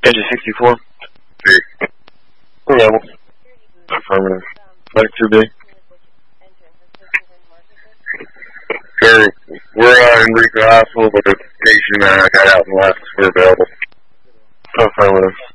Engine 64. Big. Level. Affirmative. Medic 2B. Sir, we're in Rico Hospital, but the patient got out and left. We're available. Affirmative.